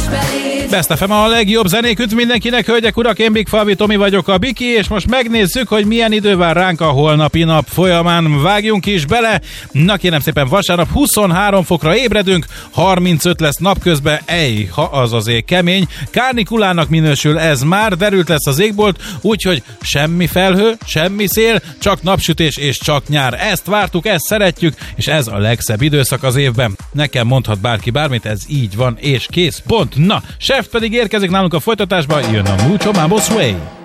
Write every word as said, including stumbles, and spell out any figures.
Best ef em a legjobb zenék, üdv mindenkinek, hölgyek, urak, én Big Falvi Tomi vagyok, a Biki, és most megnézzük, hogy milyen idő vár ránk a holnapi nap folyamán. Vágjunk is bele! Na kérem szépen, vasárnap huszonhárom fokra ébredünk, harmincöt lesz napközben, ej, ha az az ég kemény. Kárnikulának minősül ez már, derült lesz az égbolt, úgyhogy semmi felhő, semmi szél, csak napsütés és csak nyár. Ezt vártuk, ezt szeretjük, és ez a legszebb időszak az évben. Nekem mondhat bárki bármit, ez így van, és kész, pont. Na, Chef pedig érkezik nálunk a folytatásba, jön a Mucho Mambo Sway.